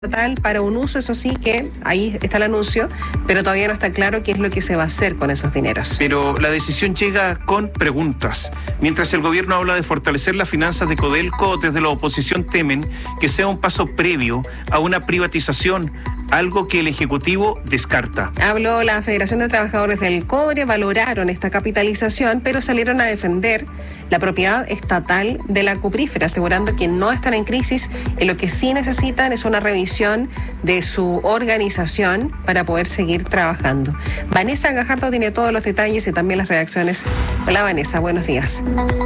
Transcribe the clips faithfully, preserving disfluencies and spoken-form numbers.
estatal para un uso, eso sí, que ahí está el anuncio, pero todavía no está claro qué es lo que se va a hacer con esos dineros. Pero la decisión llega con preguntas. Mientras el gobierno habla de fortalecer las finanzas de Codelco, desde la oposición temen que sea un paso previo a una privatización, algo que el Ejecutivo descarta. Habló la Federación de Trabajadores del Cobre, valoraron esta capitalización, pero salieron a defender la propiedad estatal de la cuprífera, asegurando que no están en crisis y lo que sí necesitan es una revisión de su organización para poder seguir trabajando. Vanessa Gajardo tiene todos los detalles y también las reacciones. Hola Vanessa, buenos días.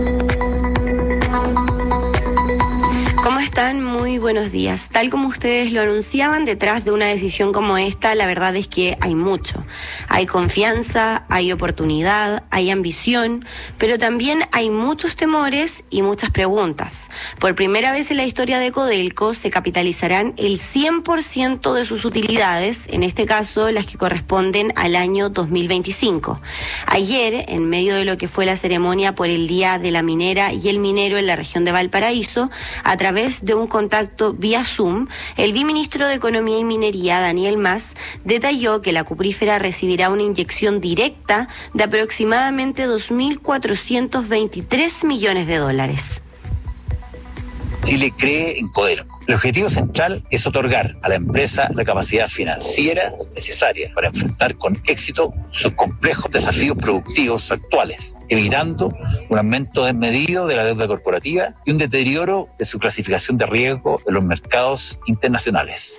¿Cómo están? Muy buenos días. Tal como ustedes lo anunciaban, detrás de una decisión como esta, la verdad es que hay mucho. Hay confianza, hay oportunidad, hay ambición, pero también hay muchos temores y muchas preguntas. Por primera vez en la historia de Codelco se capitalizarán el cien por ciento de sus utilidades, en este caso las que corresponden al año dos mil veinticinco. Ayer, en medio de lo que fue la ceremonia por el Día de la Minera y el Minero en la región de Valparaíso, a través de un contacto vía Zoom, el viceministro de Economía y Minería, Daniel Mas, detalló que la cuprífera recibirá una inyección directa de aproximadamente dos mil cuatrocientos veintitrés millones de dólares. Chile cree en Codelco. El objetivo central es otorgar a la empresa la capacidad financiera necesaria para enfrentar con éxito sus complejos desafíos productivos actuales, evitando un aumento desmedido de la deuda corporativa y un deterioro de su clasificación de riesgo en los mercados internacionales.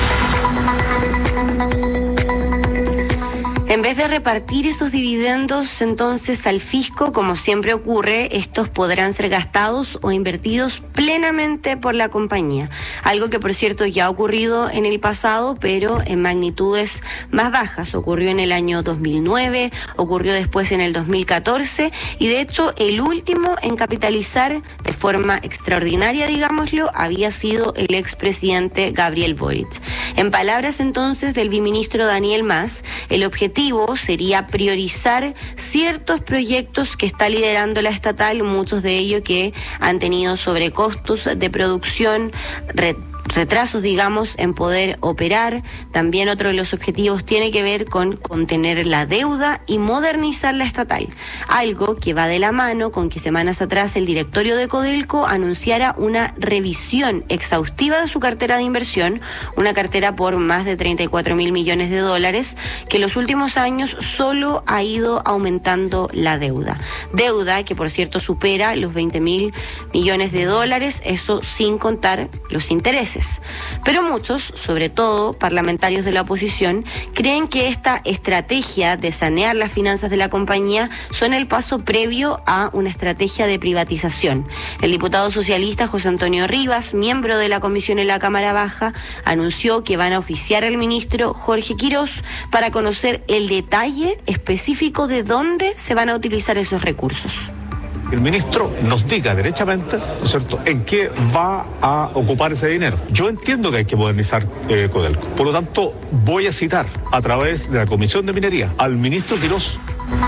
En vez de repartir esos dividendos entonces al fisco, como siempre ocurre, estos podrán ser gastados o invertidos plenamente por la compañía. Algo que por cierto ya ha ocurrido en el pasado, pero en magnitudes más bajas. Ocurrió en el año dos mil nueve, ocurrió después en el dos mil catorce y de hecho el último en capitalizar de forma extraordinaria, digámoslo, había sido el expresidente Gabriel Boric. En palabras entonces del viceministro Daniel Mas, el objetivo sería priorizar ciertos proyectos que está liderando la estatal, muchos de ellos que han tenido sobrecostos de producción, red retrasos, digamos, en poder operar. También otro de los objetivos tiene que ver con contener la deuda y modernizar la estatal, algo que va de la mano con que semanas atrás el directorio de Codelco anunciara una revisión exhaustiva de su cartera de inversión, una cartera por más de treinta y cuatro mil millones de dólares, que en los últimos años solo ha ido aumentando la deuda. Deuda que, por cierto, supera los veinte mil millones de dólares, eso sin contar los intereses. Pero muchos, sobre todo parlamentarios de la oposición, creen que esta estrategia de sanear las finanzas de la compañía son el paso previo a una estrategia de privatización. El diputado socialista José Antonio Rivas, miembro de la comisión en la Cámara Baja, anunció que van a oficiar al ministro Jorge Quirós para conocer el detalle específico de dónde se van a utilizar esos recursos. El ministro nos diga derechamente, ¿no es cierto?, en qué va a ocupar ese dinero. Yo entiendo que hay que modernizar eh, Codelco. Por lo tanto, voy a citar a través de la Comisión de Minería al ministro Quirós.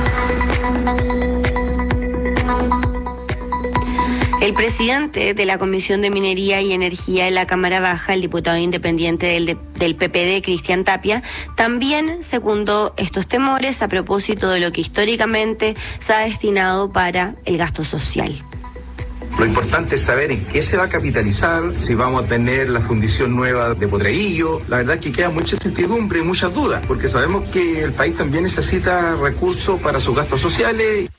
El presidente de la Comisión de Minería y Energía en la Cámara Baja, el diputado independiente del, de, del P P D, Cristian Tapia, también secundó estos temores a propósito de lo que históricamente se ha destinado para el gasto social. Lo importante es saber en qué se va a capitalizar, si vamos a tener la fundición nueva de Potrerillo. La verdad es que queda mucha incertidumbre y muchas dudas, porque sabemos que el país también necesita recursos para sus gastos sociales.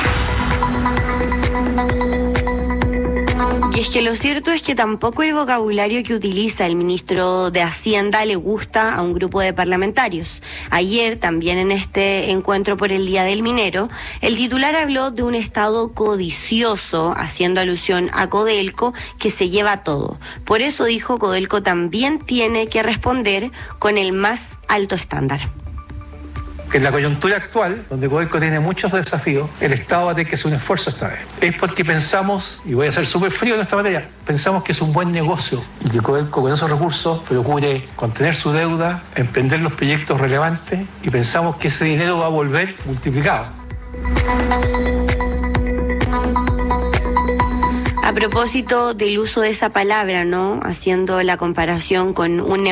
Y es que lo cierto es que tampoco el vocabulario que utiliza el ministro de Hacienda le gusta a un grupo de parlamentarios. Ayer, también en este encuentro por el Día del Minero, el titular habló de un Estado codicioso, haciendo alusión a Codelco, que se lleva todo. Por eso dijo, Codelco también tiene que responder con el más alto estándar. En la coyuntura actual, donde Codelco tiene muchos desafíos, el Estado va a tener que hacer un esfuerzo esta vez. Es porque pensamos, y voy a ser súper frío en esta materia, pensamos que es un buen negocio y que Codelco con esos recursos procure contener su deuda, emprender los proyectos relevantes y pensamos que ese dinero va a volver multiplicado. A A propósito del uso de esa palabra, ¿no? Haciendo la comparación con un